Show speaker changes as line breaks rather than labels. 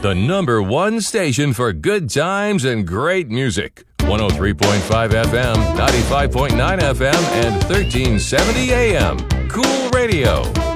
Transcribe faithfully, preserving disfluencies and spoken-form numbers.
the number one station for good times and great music. one oh three point five F M, ninety-five point nine F M, and thirteen seventy A M. Cool Radio.